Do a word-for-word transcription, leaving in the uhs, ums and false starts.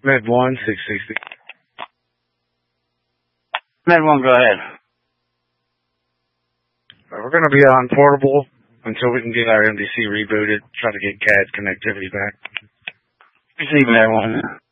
Med one, six sixty. Med one, go ahead. We're going to be on portable until we can get our M D C rebooted, try to get C A D connectivity back. Receive Med one.